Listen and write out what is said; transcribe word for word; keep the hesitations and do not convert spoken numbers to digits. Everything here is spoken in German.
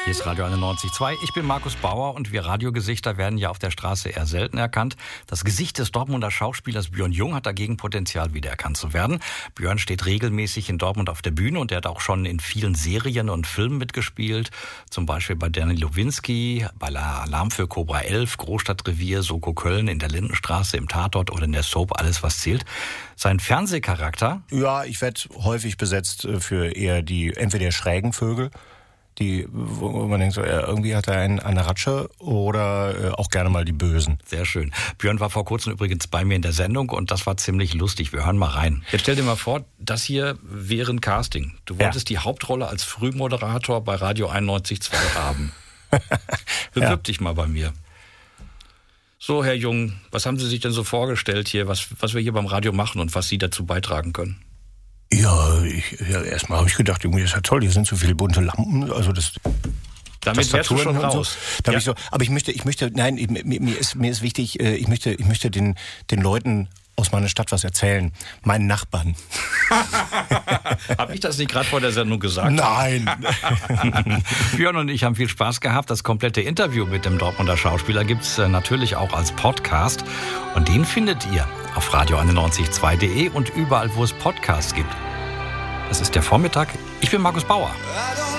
Hier ist Radio einundneunzig Komma zwei. Ich bin Markus Bauer und wir Radiogesichter werden ja auf der Straße eher selten erkannt. Das Gesicht des Dortmunder Schauspielers Björn Jung hat dagegen Potenzial, wiedererkannt zu werden. Björn steht regelmäßig in Dortmund auf der Bühne und er hat auch schon in vielen Serien und Filmen mitgespielt. Zum Beispiel bei Danny Lowinski, bei Alarm für Cobra elf, Großstadtrevier, Soko Köln, in der Lindenstraße, im Tatort oder in der Soap Alles, was zählt. Sein Fernsehcharakter? Ja, ich werde häufig besetzt für eher die, entweder schrägen Vögel, die, wo man denkt, so, ja, irgendwie hat er einen an der Ratsche, oder äh, auch gerne mal die Bösen. Sehr schön. Björn war vor kurzem übrigens bei mir in der Sendung und das war ziemlich lustig. Wir hören mal rein. Jetzt stell dir mal vor, das hier wäre ein Casting. Du wolltest ja die Hauptrolle als Frühmoderator bei Radio einundneunzig Komma zwei haben. Bewirb ja. dich mal bei mir. So, Herr Jung, was haben Sie sich denn so vorgestellt hier, was, was wir hier beim Radio machen und was Sie dazu beitragen können? Ja, ich, ja erstmal habe ich gedacht, irgendwie ist ja toll, hier sind so viele bunte Lampen, also das... Damit wärst du schon raus. So. Ja. Ich so, aber ich möchte, ich möchte, nein, mir, mir, ist, mir ist wichtig, ich möchte, ich möchte den, den Leuten aus meiner Stadt was erzählen. Meinen Nachbarn. Habe ich das nicht gerade vor der Sendung gesagt? Nein. Björn und ich haben viel Spaß gehabt. Das komplette Interview mit dem Dortmunder Schauspieler gibt's natürlich auch als Podcast. Und den findet ihr auf radio einundneunzig Komma zwei punkt de und überall, wo es Podcasts gibt. Das ist der Vormittag. Ich bin Markus Bauer.